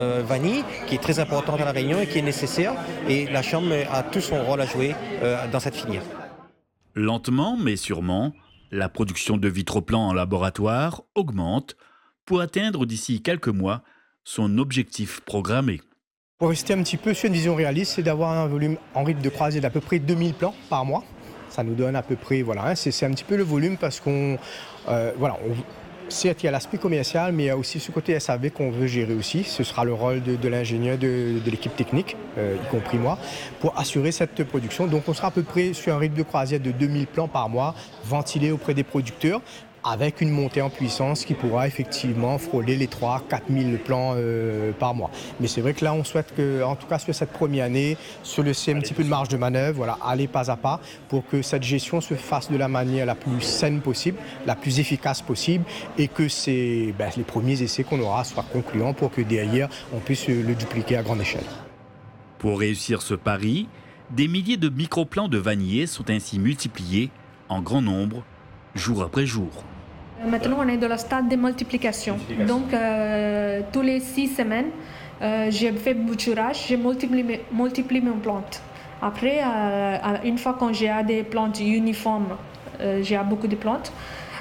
Vanille, qui est très importante à La Réunion et qui est nécessaire. Et la Chambre a tout son rôle à jouer dans cette filière. Lentement mais sûrement, la production de vitroplans en laboratoire augmente pour atteindre d'ici quelques mois son objectif programmé. Pour rester un petit peu sur une vision réaliste, c'est d'avoir un volume en rythme de croisière d'à peu près 2000 plans par mois. Ça nous donne à peu près, voilà, c'est un petit peu le volume parce qu'on, certes, il y a l'aspect commercial, mais il y a aussi ce côté SAV qu'on veut gérer aussi. Ce sera le rôle de l'ingénieur, de l'équipe technique, y compris moi, pour assurer cette production. Donc on sera à peu près sur un rythme de croisière de 2000 plans par mois, ventilé auprès des producteurs, avec une montée en puissance qui pourra effectivement frôler les 3-4 000 plans par mois. Mais c'est vrai que là, on souhaite que, en tout cas sur cette première année, se laisser un petit peu de marge de manœuvre, voilà, aller pas à pas pour que cette gestion se fasse de la manière la plus saine possible, la plus efficace possible et que les premiers essais qu'on aura soient concluants pour que derrière, on puisse le dupliquer à grande échelle. Pour réussir ce pari, des milliers de microplans de vanillés sont ainsi multipliés en grand nombre, jour après jour. Maintenant, on est dans le stade de multiplication. Donc, tous les 6 semaines, j'ai fait bouturage, j'ai multiplié mes plantes. Après, une fois que j'ai des plantes uniformes, j'ai beaucoup de plantes,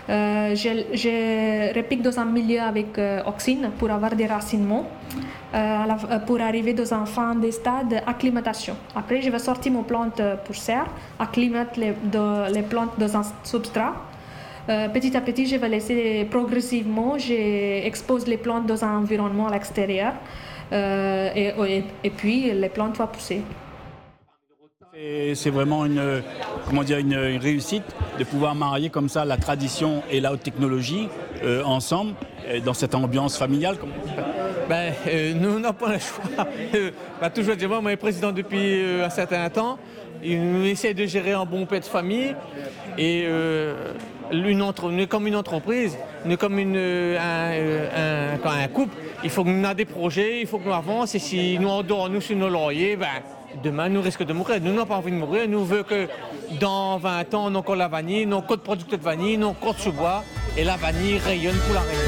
je repique dans un milieu avec oxyne pour avoir des racinements, pour arriver dans un fin de stade d'acclimatation. Après, je vais sortir mes plantes pour serre, acclimater les plantes dans un substrat. Petit à petit, je vais laisser progressivement, j'expose les plantes dans un environnement à l'extérieur et puis les plantes vont pousser. C'est vraiment une réussite de pouvoir marier comme ça la tradition et la haute technologie ensemble dans cette ambiance familiale. Nous n'avons pas le choix. Toujours dire, moi, je suis président depuis un certain temps. On essaie de gérer un bon père de famille et nous comme une entreprise, nous comme un couple, il faut que nous ayons des projets, il faut que nous avancions et si nous endormons sur nos lauriers, demain nous risquons de mourir. Nous n'avons pas envie de mourir, nous voulons que dans 20 ans, on a encore la vanille, nos codes producteurs de vanille, nos codes sous bois et la vanille rayonne pour la Réunion.